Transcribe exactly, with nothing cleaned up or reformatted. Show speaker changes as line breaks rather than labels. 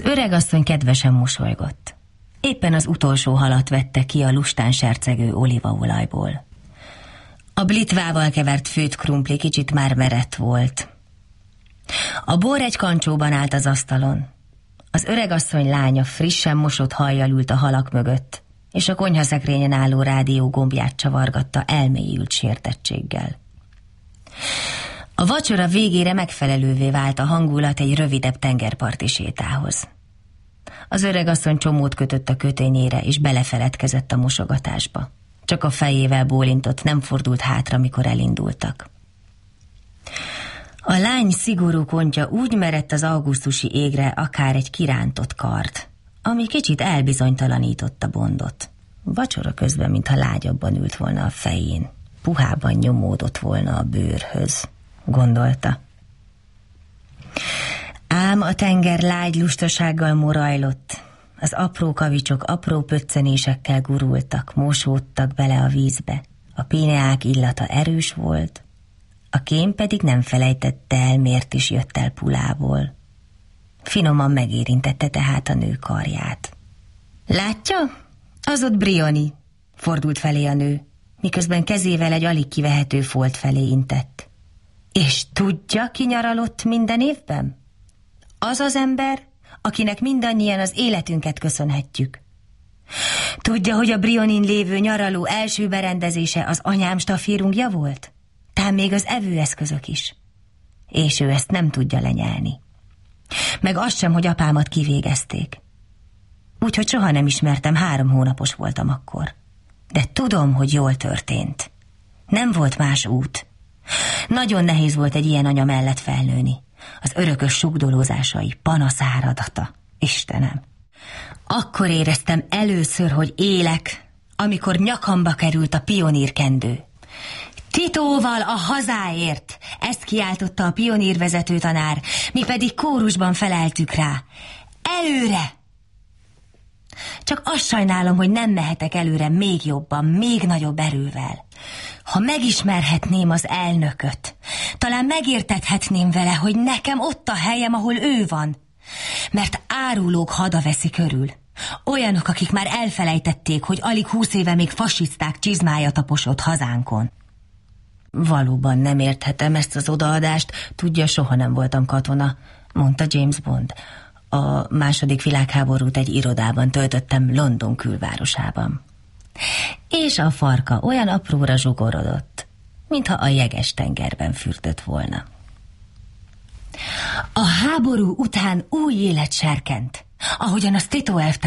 öregasszony kedvesen mosolygott. Éppen az utolsó halat vette ki a lustán sercegő olívaolajból. A blitvával kevert főtt krumpli kicsit már merett volt. A bor egy kancsóban állt az asztalon. Az öregasszony lánya frissen mosott hajjal ült a halak mögött, és a konyhaszekrényen álló rádió gombját csavargatta elmélyült sértettséggel. A vacsora végére megfelelővé vált a hangulat egy rövidebb tengerparti sétához. Az öregasszony csomót kötött a kötényére, és belefeledkezett a mosogatásba. Csak a fejével bólintott, nem fordult hátra, mikor elindultak. A lány szigorú kontja úgy merett az augusztusi égre, akár egy kirántott kard, ami kicsit elbizonytalanította Bondot. Vacsora közben, mintha lágyabban ült volna a fején, puhában nyomódott volna a bőrhöz, gondolta. Ám a tenger lágy lustasággal morajlott, az apró kavicsok apró pöccenésekkel gurultak, mosódtak bele a vízbe, a pineák illata erős volt, a kém pedig nem felejtette el, miért is jött el Pulából. Finoman megérintette tehát a nő karját. Látja? Az ott Brioni, fordult felé a nő, miközben kezével egy alig kivehető folt felé intett. És tudja, ki nyaralott minden évben? Az az ember, akinek mindannyian az életünket köszönhetjük. Tudja, hogy a Brionin lévő nyaraló első berendezése az anyám stafírungja volt? Tám még az evőeszközök is. És ő ezt nem tudja lenyelni. Meg azt sem, hogy apámat kivégezték. Úgyhogy soha nem ismertem, három hónapos voltam akkor. De tudom, hogy jól történt. Nem volt más út. Nagyon nehéz volt egy ilyen anya mellett felnőni. Az örökös sugdolózásai, panaszáradata. Istenem! Akkor éreztem először, hogy élek, amikor nyakamba került a pionírkendő. Titóval a hazáért! Ezt kiáltotta a pionírvezető tanár, mi pedig kórusban feleltük rá. Előre! Csak azt sajnálom, hogy nem mehetek előre még jobban, még nagyobb erővel. Ha megismerhetném az elnököt, talán megértethetném vele, hogy nekem ott a helyem, ahol ő van. Mert árulók hada veszi körül. Olyanok, akik már elfelejtették, hogy alig húsz éve még fasiszták csizmája taposott hazánkon. Valóban nem érthetem ezt az odaadást, tudja, soha nem voltam katona, mondta James Bond. A második világháborút egy irodában töltöttem London külvárosában. És a farka olyan apróra zsugorodott, mintha a jeges tengerben fürdött volna. A háború után új élet serkent, ahogyan az Tito elvtárs